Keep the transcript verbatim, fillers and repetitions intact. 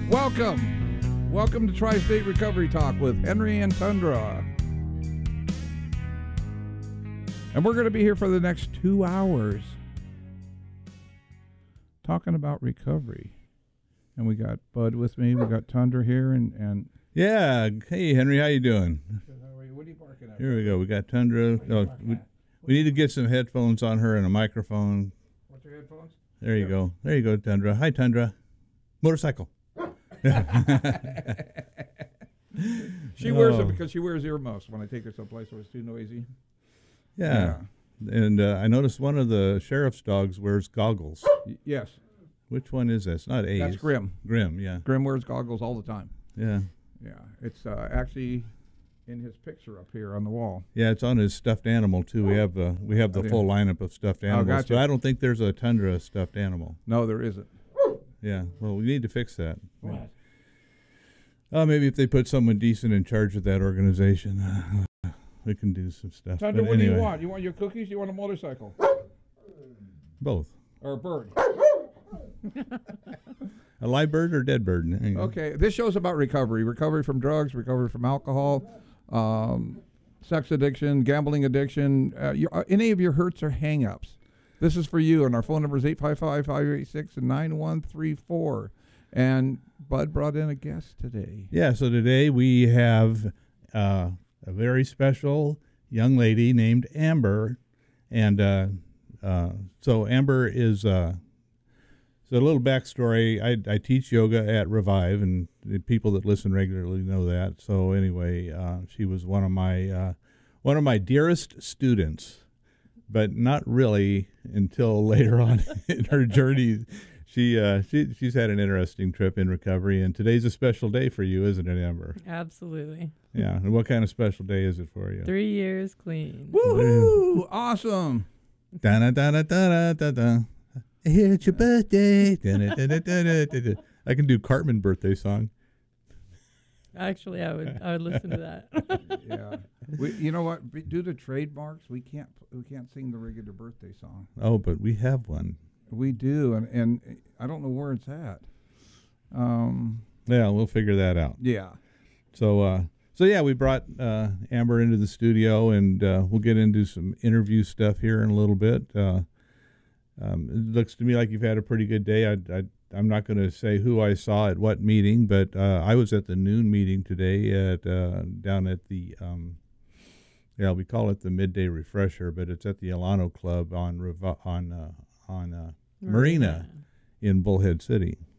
Welcome. Welcome to Tri-State Recovery Talk with Henry and Tundra. And we're going to be here for the next two hours talking about recovery. And we got Bud with me. We got Tundra here. and, and Yeah. Hey, Henry, how you doing? How are you? What are you barking at? Here we go. We got Tundra. Oh, we, we need to get some headphones on her and a microphone. What's your headphones? There you go. There you go, Tundra. Hi, Tundra. Motorcycle. She wears Oh. them because she wears earmuffs when I take her someplace where it's too noisy. Yeah. And uh, I noticed one of the sheriff's dogs wears goggles. Y- yes. Which one is that? It's not Ace. That's Grim. Grim, yeah. Grim wears goggles all the time. Yeah. Yeah. It's uh, actually in his picture up here on the wall. Yeah, it's on his stuffed animal, too. We have, uh, we have the Oh, yeah. full lineup of stuffed animals. gotcha. But I don't think there's a Tundra stuffed animal. No, there isn't. Yeah. Well, we need to fix that. What? Oh, maybe if they put someone decent in charge of that organization, uh, we can do some stuff. Tundra, But what do anyway, you want? You want your cookies? You want a motorcycle? Both. Or a bird? A live bird or dead bird? There you go. Okay, this show's about recovery. Recovery from drugs, recovery from alcohol, um, sex addiction, gambling addiction, uh, your, uh, any of your hurts or hang-ups. This is for you, and our phone number is eight five five, five eight six, nine one three four. And Bud brought in a guest today. Yeah, so today we have uh, a very special young lady named Amber. And uh, uh, so Amber is, uh, so a little backstory, I, I teach yoga at Revive, and the people that listen regularly know that. So anyway, uh, she was one of my uh, one of my dearest students, but not really until later on in her journey. She uh, she she's had an interesting trip in recovery, and today's a special day for you, isn't it, Amber? Absolutely. Yeah. And what kind of special day is it for you? Three years clean. Woohoo! Awesome. Da da da da da da da. It's your birthday. Da, da, da, da, da, da, da. I can do Cartman birthday song. Actually, I would I would listen to that. Yeah. We, you know what? Be- Due to trademarks, we can't we can't sing the regular birthday song. Oh, but we have one. We do, and, and I don't know where it's at. Um, Yeah, we'll figure that out. yeah. So, uh, so yeah, we brought uh, Amber into the studio, and uh, we'll get into some interview stuff here in a little bit. Uh, um, it looks to me like you've had a pretty good day. I, I, I'm not going to say who I saw at what meeting, but uh, I was at the noon meeting today at uh, down at the, um, yeah, we call it the midday refresher, but it's at the Alano Club on Rev- on uh, on uh, Marina in Bullhead City.